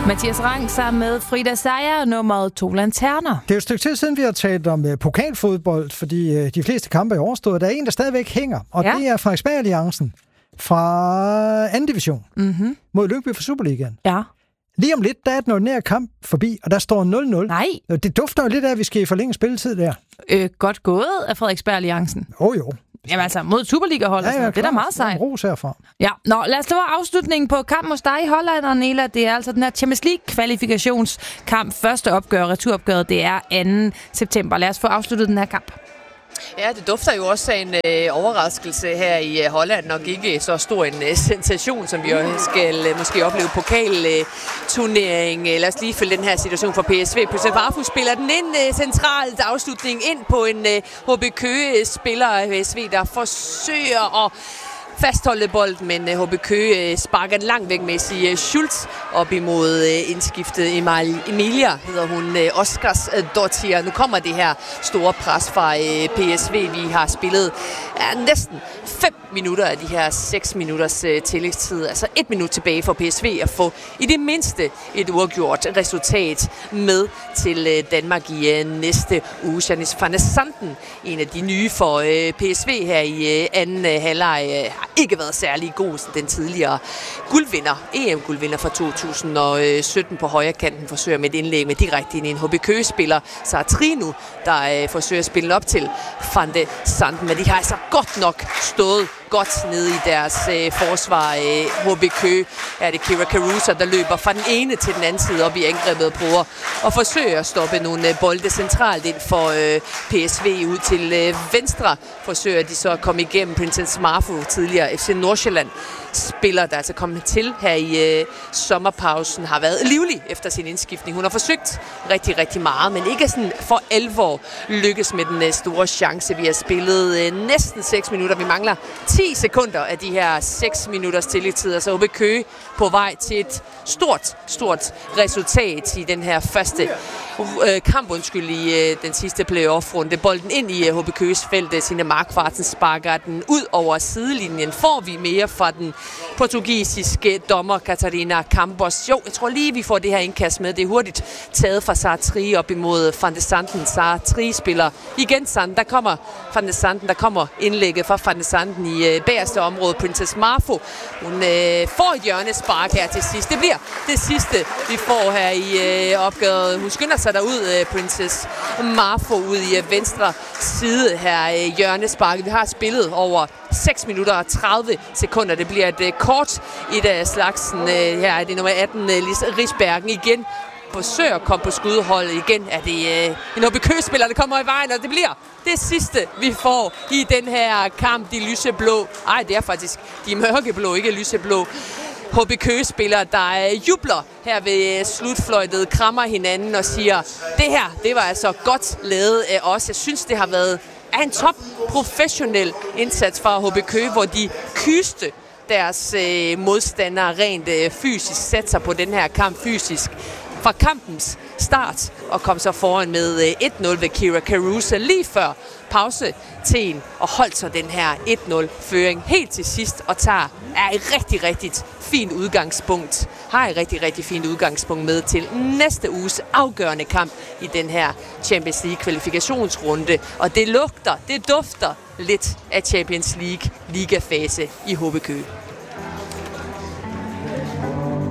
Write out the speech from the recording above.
Mathias Rang sammen med Frida Seier, nummeret 2 lanterner. Det er jo et stykke tid siden, vi har talt om pokalfodbold, fordi de fleste kampe er overstået. Der er en, der stadigvæk hænger, og det er Frederiksberg Alliancen fra 2. division mod Lyngby for Superligaen. Ja. Lige om lidt, der er den ordinære kamp forbi, og der står 0-0. Nej. Det dufter jo lidt af, at vi skal i forlænge spilletid der. Godt gået af Frederiksberg Alliancen. Jo. Jamen altså, mod Superliga-hold og sådan noget. Det er da meget sejt. Ros herfra. Ja, lad os tage afslutningen på kampen hos dig i Holland, og Nela. Det er altså den her Champions League-kvalifikationskamp. Første opgør, returopgøret, det er 2. september. Lad os få afsluttet den her kamp. Ja, det dufter jo også af en overraskelse her i Holland. Nok ikke så stor en sensation, som vi jo skal måske opleve pokalturnering. Lad os lige følge den her situation for PSV. Vafu spiller den ind centralt, afslutning ind på en HB Køge-spiller. PSV, der forsøger at fastholde bolden, men HB Køge sparker den langt væk med Messi Schultz op imod indskiftet Emilia, hedder hun, Oskars Dottir. Nu kommer det her store pres fra PSV. Vi har spillet næsten 5 minutter af de her 6 minutters tillægstid. Altså 1 minut tilbage for PSV at få i det mindste et uafgjort resultat med til Danmark i næste uge. Janis van der Sanden, en af de nye for PSV her i anden halvleg, har ikke været særlig god, den tidligere guldvinder, EM-guldvinder fra 2017 på højre kanten, forsøger med et indlæg med direkte ind i en HB Køge-spiller, Sartrinu, der forsøger at spille op til Van de Sanden, men de har altså godt nok stået godt nede i deres forsvar. HB Køge er det Kira Caruso, der løber fra den ene til den anden side op i angrebet på og forsøger at stoppe nogle bolde centralt ind for PSV ud til venstre. Forsøger de så at komme igennem Princess Marfu, tidligere FC Nordsjælland spiller, der altså kommet til her i sommerpausen, har været livlig efter sin indskiftning. Hun har forsøgt rigtig, rigtig meget, men ikke sådan for alvor lykkes med den store chance. Vi har spillet næsten 6 minutter. Vi mangler 10 sekunder af de her 6 minutters tillægstid. Så HB Køge på vej til et stort resultat i den her første kamp, i den sidste playoff-runde. Bolden ind i HB Køges felt. Signe Markvartsen sparker den ud over sidelinjen. Får vi mere fra den portugisiske dommer Catarina Campos? Jo, jeg tror lige, vi får det her indkast med. Det er hurtigt taget fra Sartri op imod Van de Sanden. Sartri spiller igen Sanden. Der kommer Van de Sanden. Der kommer indlægget fra Van de Sanden i bagerste område. Princess Marfu. Hun får et hjørnespark her til sidst. Det bliver det sidste, vi får her i opgøret. Hun skynder sig derud, Princess Marfu, ud i venstre side her hjørnesparket. Vi har spillet over 6 minutter og 30 sekunder. Det bliver et kort i af slagsen. Her er det nummer 18, Lis Risbergen igen. Forsøger at komme på skudholdet igen. Er det en HB Køge-spiller, der kommer i vejen, og det bliver det sidste, vi får i den her kamp. De lyseblå. Ej, det er faktisk de mørkeblå, ikke lyseblå. HB Køge-spillere, der jubler her ved slutfløjtet, krammer hinanden og siger, det her, det var altså godt lavet af os. Jeg synes, det har været en top professionel indsats fra HB Køge, hvor de kyste deres modstandere rent fysisk, satte sig på den her kamp fysisk fra kampens start og kom så foran med 1-0 ved Kira Caruso lige før pausetiden og holdt så den her 1-0-føring helt til sidst og tager et rigtig fint udgangspunkt. Har et rigtig fint udgangspunkt med til næste uges afgørende kamp i den her Champions League kvalifikationsrunde. Og det dufter lidt af Champions League ligafase i HB Køge.